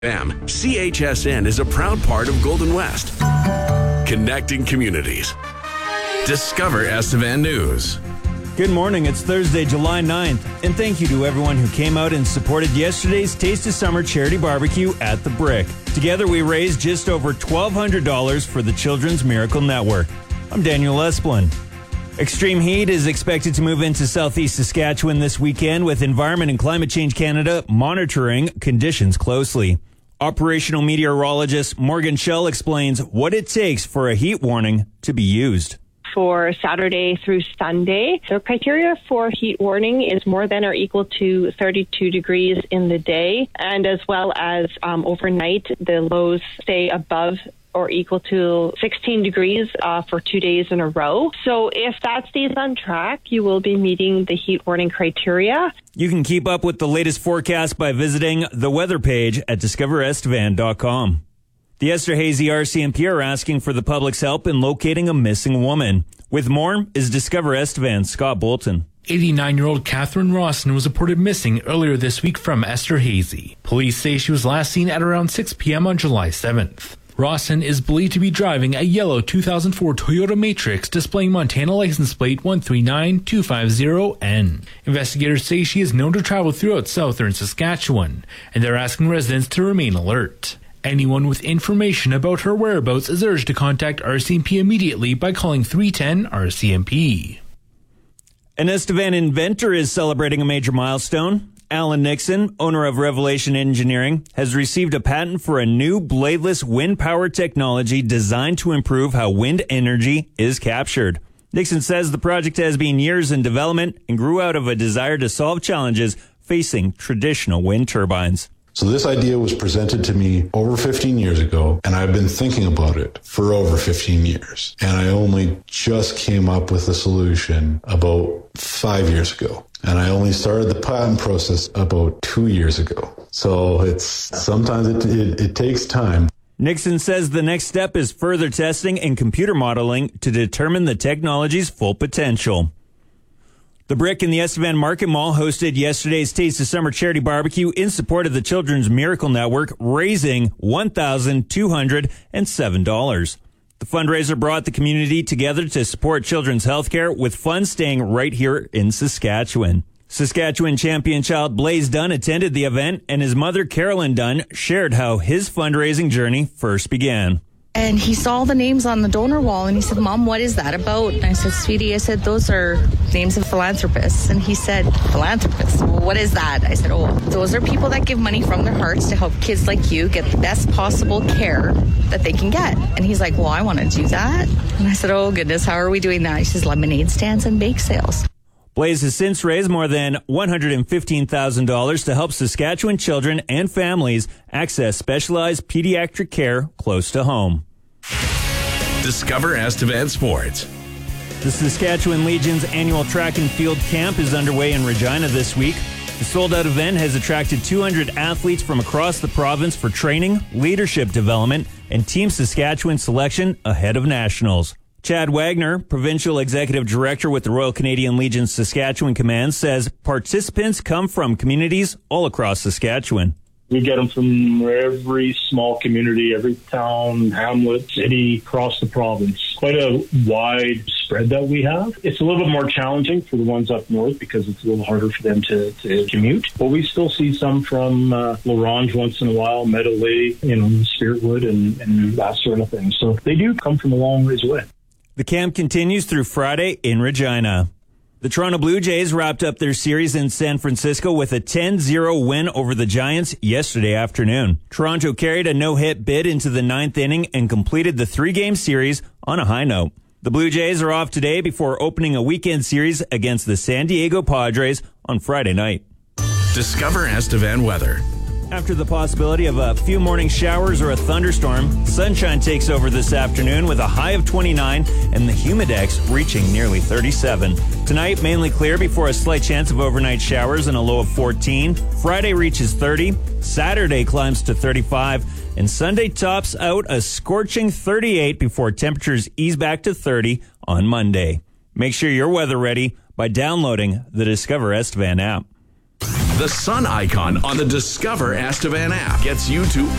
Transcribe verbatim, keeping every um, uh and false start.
M. C H S N is a proud part of Golden West. Connecting communities. Discover Estevan News. Good morning. It's Thursday, July ninth, and thank you to everyone who came out and supported yesterday's Taste of Summer charity barbecue at The Brick. Together, we raised just over twelve hundred dollars for the Children's Miracle Network. I'm Daniel Esplin. Extreme heat is expected to move into southeast Saskatchewan this weekend, with Environment and Climate Change Canada monitoring conditions closely. Operational meteorologist Morgan Schell explains what it takes for a heat warning to be used. For Saturday through Sunday, the criteria for heat warning is more than or equal to thirty-two degrees in the day, and as well as um, overnight, the lows stay above or equal to sixteen degrees uh, for two days in a row. So if that stays on track, you will be meeting the heat warning criteria. You can keep up with the latest forecast by visiting the weather page at discover estevan dot com. The Esterhazy R C M P are asking for the public's help in locating a missing woman. With more is Discover Estevan's Scott Bolton. eighty-nine-year-old Catherine Rawson was reported missing earlier this week from Esterhazy. Police say she was last seen at around six p.m. on July seventh. Rawson is believed to be driving a yellow two thousand four Toyota Matrix displaying Montana license plate one three nine two five zero N. Investigators say she is known to travel throughout southern Saskatchewan, and they're asking residents to remain alert. Anyone with information about her whereabouts is urged to contact R C M P immediately by calling three one zero R C M P. An Estevan inventor is celebrating a major milestone. Alan Nixon, owner of Revelation Engineering, has received a patent for a new bladeless wind power technology designed to improve how wind energy is captured. Nixon says the project has been years in development and grew out of a desire to solve challenges facing traditional wind turbines. So this idea was presented to me over fifteen years ago, and I've been thinking about it for over fifteen years. And I only just came up with a solution about five years ago. And I only started the patent process about two years ago. So it's sometimes it, it, it takes time. Nixon says the next step is further testing and computer modeling to determine the technology's full potential. The Brick and the Estevan Market Mall hosted yesterday's Taste of Summer charity barbecue in support of the Children's Miracle Network, raising one thousand two hundred seven dollars. The fundraiser brought the community together to support children's health care, with funds staying right here in Saskatchewan. Saskatchewan champion child Blaze Dunn attended the event, and his mother, Carolyn Dunn, shared how his fundraising journey first began. And he saw the names on the donor wall, and he said, "Mom, what is that about?" And I said, "Sweetie," I said, "those are names of philanthropists." And he said, "Philanthropists? Well, what is that?" I said, "Oh, those are people that give money from their hearts to help kids like you get the best possible care that they can get." And he's like, "Well, I want to do that." And I said, "Oh, goodness, how are we doing that?" He says, "Lemonade stands and bake sales." Blaze has since raised more than one hundred fifteen thousand dollars to help Saskatchewan children and families access specialized pediatric care close to home. Discover Estevan Sports. The Saskatchewan Legion's annual track and field camp is underway in Regina this week. The sold-out event has attracted two hundred athletes from across the province for training, leadership development, and Team Saskatchewan selection ahead of nationals. Chad Wagner, Provincial Executive Director with the Royal Canadian Legion Saskatchewan Command, says participants come from communities all across Saskatchewan. We get them from every small community, every town, hamlet, city, across the province. Quite a wide spread that we have. It's a little bit more challenging for the ones up north because it's a little harder for them to, to commute. But we still see some from uh, L'Orange once in a while, Meadow Lake, you know, Spiritwood, and, and that sort of thing. So they do come from a long ways away. The camp continues through Friday in Regina. The Toronto Blue Jays wrapped up their series in San Francisco with a ten zero win over the Giants yesterday afternoon. Toronto carried a no-hit bid into the ninth inning and completed the three-game series on a high note. The Blue Jays are off today before opening a weekend series against the San Diego Padres on Friday night. Discover Estevan weather. After the possibility of a few morning showers or a thunderstorm, sunshine takes over this afternoon with a high of twenty-nine and the humidex reaching nearly thirty-seven. Tonight, mainly clear before a slight chance of overnight showers and a low of fourteen. Friday reaches thirty. Saturday climbs to thirty-five. And Sunday tops out a scorching thirty-eight before temperatures ease back to thirty on Monday. Make sure you're weather ready by downloading the Discover Estevan app. The sun icon on the Discover Estevan app gets you to